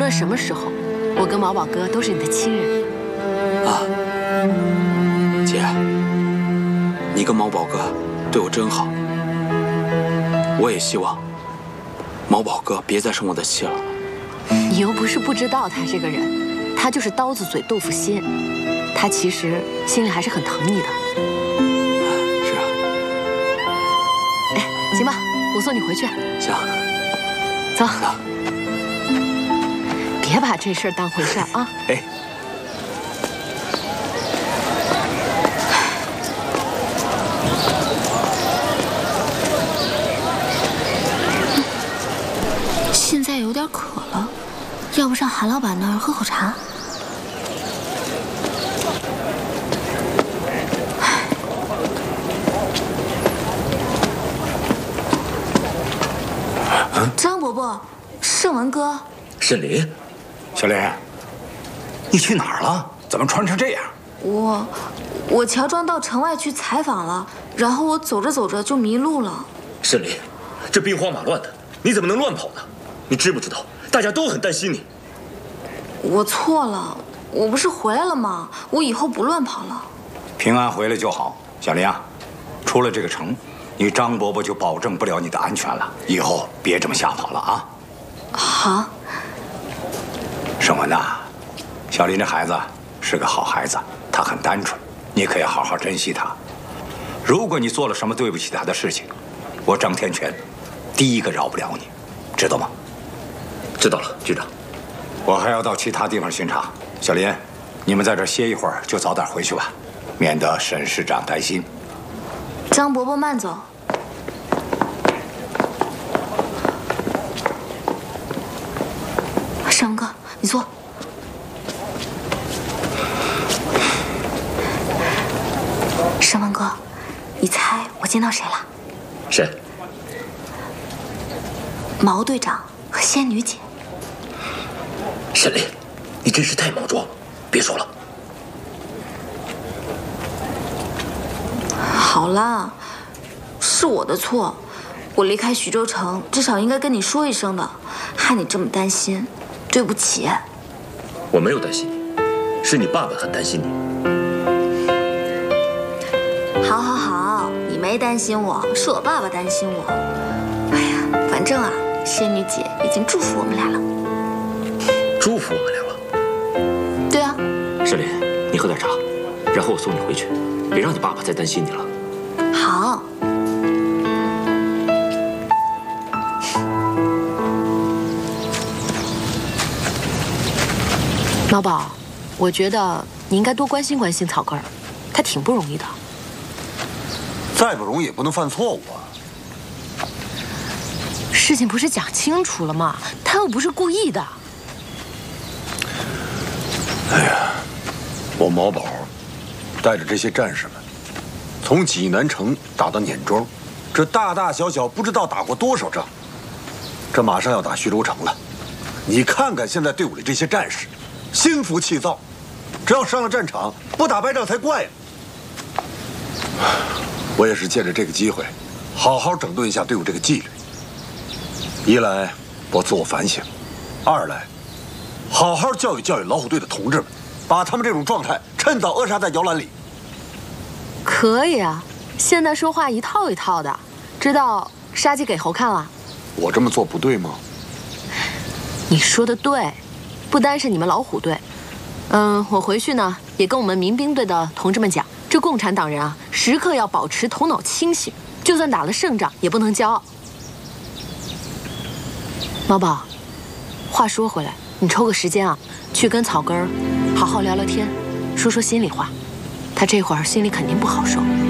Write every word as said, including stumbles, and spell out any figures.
论什么时候，我跟毛宝哥都是你的亲人。 啊，姐，你跟毛宝哥对我真好。我也希望毛宝哥别再生我的气了。 你又不是不知道他这个人，他就是刀子嘴豆腐心，他其实心里还是很疼你的。 是啊。 哎，行吧，我送你回去。 行。 走。走。别把这事儿当回事儿啊！ 哎。 现在有点渴了，要不上韩老板那儿喝口茶？张伯伯，盛文哥。 沈林， 小林，你去哪儿了？怎么穿成这样？ 我，我乔装到城外去采访了，然后我走着走着就迷路了。 沈林，这兵荒马乱的，你怎么能乱跑呢？你知不知道，大家都很担心你。 我错了，我不是回来了吗？我以后不乱跑了。 平安回来就好。小林啊，出了这个城，你张伯伯就保证不了你的安全了。以后别这么瞎跑了啊。 好。 盛文呐，小林这孩子是个好孩子，他很单纯，你可要好好珍惜他。如果你做了什么对不起他的事情，我张天全第一个饶不了你，知道吗？ 知道了，局长。 我还要到其他地方巡查。小林，你们在这儿歇一会儿，就早点回去吧，免得沈市长担心。 张伯伯慢走。盛文哥，你坐。盛文哥，你猜我见到谁了？ 谁？ 毛队长和仙女姐。 沈林，你真是太莽撞了，别说了。 好啦，是我的错，我离开徐州城，至少应该跟你说一声的，害你这么担心，对不起。 我没有担心你，是你爸爸很担心你。 好好好，你没担心我，是我爸爸担心我。哎呀，反正啊，仙女姐已经祝福我们俩了。 祝福我们俩了？ 对啊。 沈林，你喝点茶，然后我送你回去，别让你爸爸再担心你了。 好。 毛宝，我觉得你应该多关心关心草根儿，他挺不容易的。 再不容易也不能犯错误啊。 事情不是讲清楚了吗？他又不是故意的。 哎呀，我毛宝带着这些战士们，从济南城打到碾庄，这大大小小不知道打过多少仗。这马上要打徐州城了，你看看现在队伍里这些战士，心浮气躁，只要上了战场，不打败仗才怪呢。我也是借着这个机会，好好整顿一下队伍这个纪律。一来我自我反省，二来好好教育教育老虎队的同志们，把他们这种状态趁早扼杀在摇篮里。 可以啊，现在说话一套一套的，知道杀鸡给猴看了。 我这么做不对吗？ 你说的对，不单是你们老虎队，嗯，我回去呢也跟我们民兵队的同志们讲，这共产党人啊，时刻要保持头脑清醒，就算打了胜仗也不能骄傲。毛宝，话说回来，你抽个时间啊，去跟草根儿好好聊聊天，说说心里话，他这会儿心里肯定不好受。